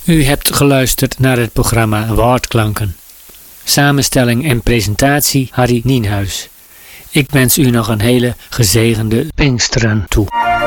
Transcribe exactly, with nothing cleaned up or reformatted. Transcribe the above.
U hebt geluisterd naar het programma Woordklanken. Samenstelling en presentatie Harry Nienhuis. Ik wens u nog een hele gezegende Pinksteren toe.